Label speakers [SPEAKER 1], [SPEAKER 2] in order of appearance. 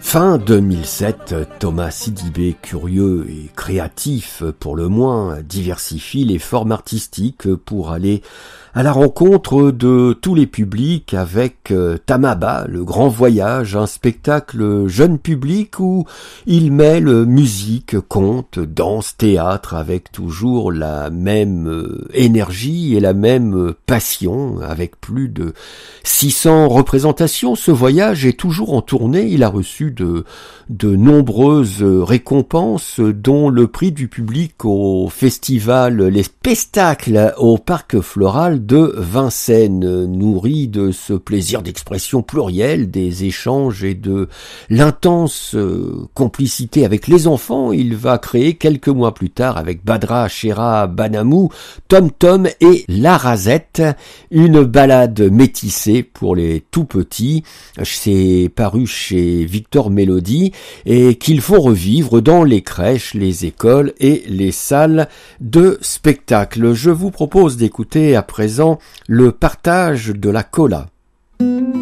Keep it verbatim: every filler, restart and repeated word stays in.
[SPEAKER 1] Fin deux mille sept, Thomas Sidibé, curieux et créatif pour le moins, diversifie les formes artistiques pour aller à la rencontre de tous les publics avec Tamaba, le grand voyage, un spectacle jeune public où il mêle musique, conte, danse, théâtre avec toujours la même énergie et la même passion. Avec plus de six cents représentations, ce voyage est toujours en tournée. Il a reçu de, de nombreuses récompenses, dont le prix du public au festival Les Spectacles au Parc Floral de Vincennes. Nourri de ce plaisir d'expression plurielle, des échanges et de l'intense complicité avec les enfants, il va créer quelques mois plus tard avec Badra Chera Banamou, Tom Tom et La Razette, une balade métissée pour les tout petits. C'est paru chez Victor Mélodie et qu'ils font revivre dans les crèches, les écoles et les salles de spectacle. Je vous propose d'écouter à présent le partage de la cola.